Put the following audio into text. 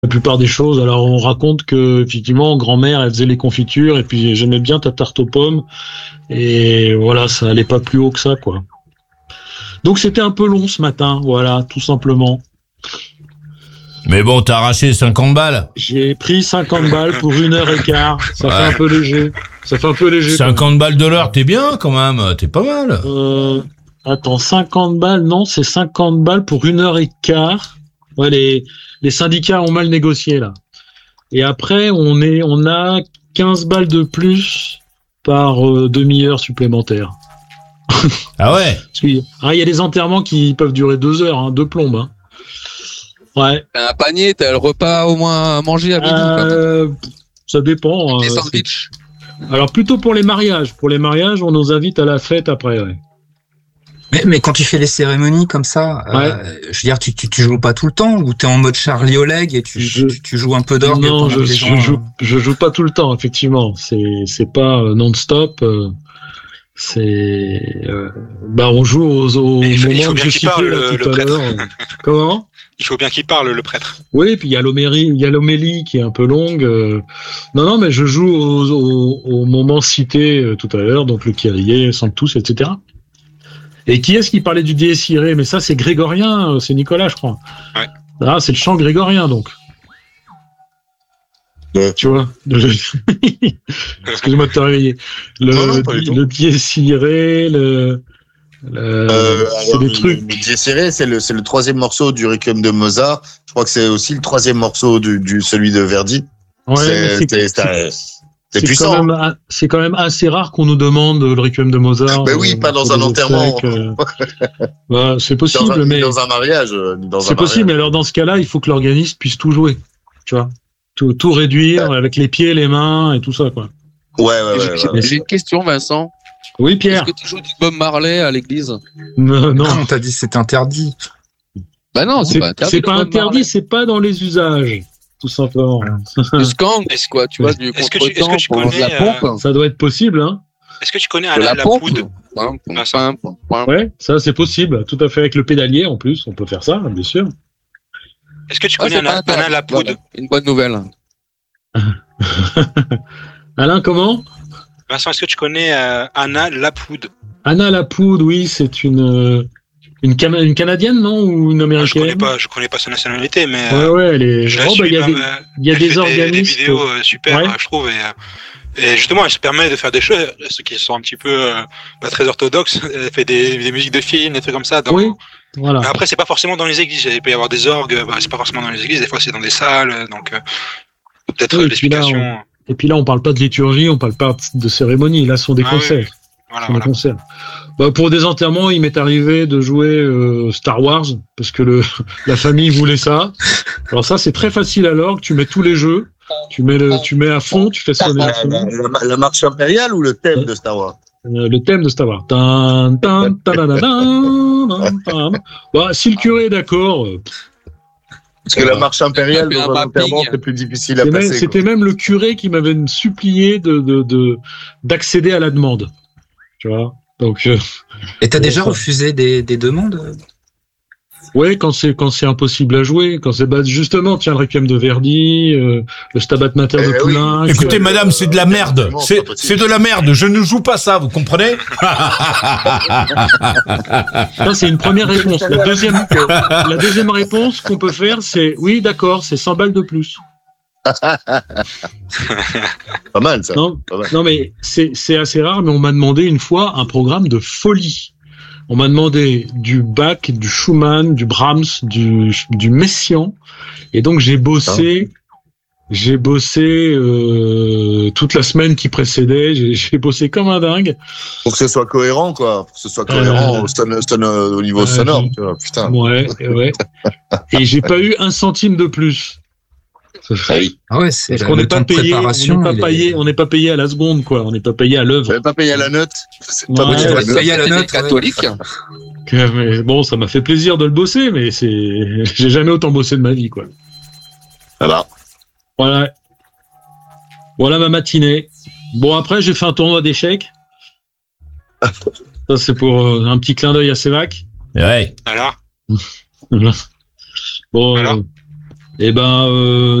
la plupart des choses. Alors on raconte que effectivement grand-mère elle faisait les confitures et puis j'aimais bien ta tarte aux pommes et voilà, ça allait pas plus haut que ça quoi. Donc c'était un peu long ce matin, voilà, tout simplement. Mais bon, t'as arraché 50 balles. J'ai pris 50 balles pour 1h15, ça fait un peu léger. 50 balles de l'heure, t'es bien quand même, t'es pas mal. Attends, 50 balles, non, c'est 50 balles pour 1h15. Ouais, les syndicats ont mal négocié là. Et après, on a 15 balles de plus par demi-heure supplémentaire. Ah ouais. Il y a des enterrements qui peuvent durer 2 heures, hein, 2 plombes. Hein. Ouais. T'as un panier, t'as le repas au moins à manger à midi. Ça dépend. Des sandwichs. Alors plutôt pour les mariages. Pour les mariages, on nous invite à la fête après. Ouais. Mais quand tu fais les cérémonies comme ça, je veux dire, tu joues pas tout le temps ou t'es en mode Charlie Oleg et tu joues un peu d'orgue? Non, je joue pas tout le temps, effectivement. C'est pas non-stop. On joue au moment que je citais tout à l'heure. Comment? Il faut bien qu'il parle, le prêtre. Oui, puis il y a l'homélie qui est un peu longue. Non, mais je joue au moment cité tout à l'heure, donc le Kyrie, Sanctus, etc. Et qui est-ce qui parlait du Dies Irae? Mais ça, c'est grégorien, c'est Nicolas, je crois. Ouais. Ah, c'est le chant grégorien, donc. Ouais. Tu vois. Excuse-moi de te réveiller. Le Dies Irae, c'est des trucs. Le Dies Irae, c'est le troisième morceau du Requiem de Mozart. Je crois que c'est aussi le troisième morceau du celui de Verdi. Ouais, c'est puissant. C'est quand même assez rare qu'on nous demande le Requiem de Mozart. Ben oui, pas dans un enterrement. C'est possible, mais dans un mariage. C'est possible, mais alors dans ce cas-là, il faut que l'organiste puisse tout jouer. Tu vois, tout réduire avec les pieds, les mains et tout ça, quoi. Ouais. J'ai une question, Vincent. Oui, Pierre. Est-ce que tu joues du Bob Marley à l'église? Non. On t'a dit que c'était interdit. Bah non, c'est pas interdit. C'est pas interdit, c'est pas dans les usages, tout simplement. Du skang, quoi, tu vois, du est-ce que tu connais la pompe. Ça doit être possible, hein. Est-ce que tu connais Anna Lapoud? Ouais, ça c'est possible, tout à fait, avec le pédalier en plus, on peut faire ça, bien sûr. Est-ce que tu connais Anna Lapoud? Une bonne nouvelle. Alain, comment? Vincent, est-ce que tu connais Anna Lapoud? Anna Lapoud, oui, c'est une Canadienne, non? Ou une Américaine? Je connais pas sa nationalité, mais. Ouais, elle est. Il y a des organismes. Des vidéos super, ouais. Je trouve, et justement, elle se permet de faire des choses, ceux qui sont un petit peu pas très orthodoxes. Elle fait des musiques de films, des trucs comme ça. Oui. Voilà. Mais après, c'est pas forcément dans les églises. Il peut y avoir des orgues. C'est pas forcément dans les églises. Des fois, c'est dans des salles. Donc, peut-être l'explication. Et puis là, on parle pas de liturgie, on parle pas de cérémonie. Là, ce sont des concerts. Oui. Voilà. Concerts. Pour des enterrements, il m'est arrivé de jouer Star Wars parce que la famille voulait ça. Alors ça, c'est très facile à l'orgue. Tu mets tous les jeux, tu mets à fond, tu fais sonner la marche impériale ou le thème de Star Wars? Le thème de Star Wars. Si le curé est d'accord. Parce que la marche impériale dans un enterrement, c'est plus difficile à passer. C'était même le curé qui m'avait supplié d'accéder à la demande. Tu vois. Donc. Et t'as déjà refusé des demandes? Ouais, quand c'est impossible à jouer, quand c'est justement, tiens, le Requiem de Verdi, le Stabat Mater de Poulenc. Écoutez, madame, c'est de la merde. C'est de la merde. Je ne joue pas ça, vous comprenez? Ça, c'est une première réponse. La deuxième réponse qu'on peut faire, c'est oui, d'accord, c'est 100 balles de plus. Pas mal, ça. Non, mais c'est assez rare, mais on m'a demandé une fois un programme de folie. On m'a demandé du Bach, du Schumann, du Brahms, du Messiaen. Et donc, j'ai bossé toute la semaine qui précédait. J'ai bossé comme un dingue. Pour que ce soit cohérent, quoi. Pour que ce soit cohérent au niveau sonore. Tu vois, putain. Ouais. Et j'ai pas eu un centime de plus. Ah ouais, c'est parce qu'on n'est pas payé, on n'est pas payé à la seconde, quoi. On n'est pas payé à l'œuvre. On n'est pas payé à la note. Tu vas payer à la note catholique. Mais bon, ça m'a fait plaisir de le bosser, mais j'ai jamais autant bossé de ma vie, quoi. Voilà ma matinée. Bon, après, j'ai fait un tournoi d'échecs. Ça, c'est pour un petit clin d'œil à Sévac. Ouais. Alors. Bon. Et ben